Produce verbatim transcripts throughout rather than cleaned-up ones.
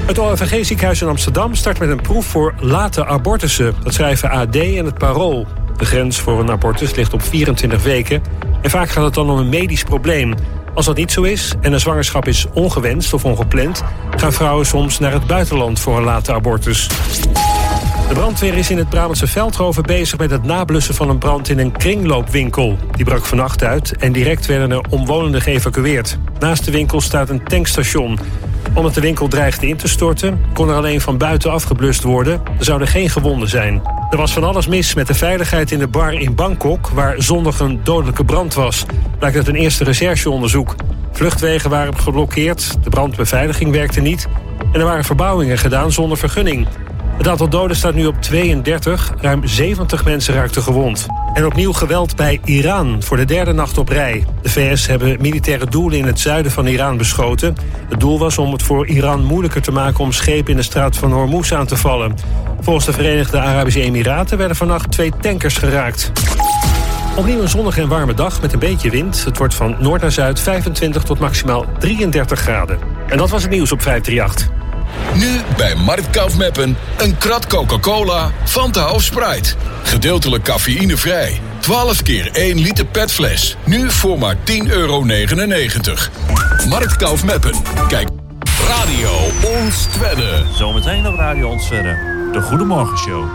Het O R V G-ziekenhuis in Amsterdam start met een proef voor late abortussen. Dat schrijven A D en het Parool. De grens voor een abortus ligt op vierentwintig weken. En vaak gaat het dan om een medisch probleem. Als dat niet zo is en een zwangerschap is ongewenst of ongepland, gaan vrouwen soms naar het buitenland voor een late abortus. De brandweer is in het Brabantse Veldhoven bezig met het nablussen van een brand in een kringloopwinkel. Die brak vannacht uit en direct werden er omwonenden geëvacueerd. Naast de winkel staat een tankstation. Omdat de winkel dreigde in te storten, kon er alleen van buiten afgeblust worden. Er zouden geen gewonden zijn. Er was van alles mis met de veiligheid in de bar in Bangkok, waar zondag een dodelijke brand was. Blijkt uit een eerste rechercheonderzoek. Vluchtwegen waren geblokkeerd, de brandbeveiliging werkte niet en er waren verbouwingen gedaan zonder vergunning. Het aantal doden staat nu op tweeëndertig. Ruim zeventig mensen raakten gewond. En opnieuw geweld bij Iran, voor de derde nacht op rij. De V S hebben militaire doelen in het zuiden van Iran beschoten. Het doel was om het voor Iran moeilijker te maken om schepen in de straat van Hormuz aan te vallen. Volgens de Verenigde Arabische Emiraten werden vannacht twee tankers geraakt. Opnieuw een zonnige en warme dag met een beetje wind. Het wordt van noord naar zuid vijfentwintig tot maximaal drieëndertig graden. En dat was het nieuws op vijfdrieënachtig. Nu bij Marktkauf Meppen een krat Coca-Cola, Fanta of Sprite. Gedeeltelijk cafeïnevrij. twaalf keer één liter petfles. Nu voor maar tien euro negenennegentig. Marktkauf Meppen. Kijk. Radio Ons Twedde. Zometeen op Radio Ons Twedde. De Goedemorgenshow.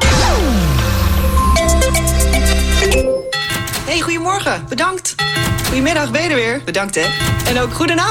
Hey, goedemorgen. Bedankt. Goedemiddag, ben je er weer? Bedankt, hè. En ook goedenavond.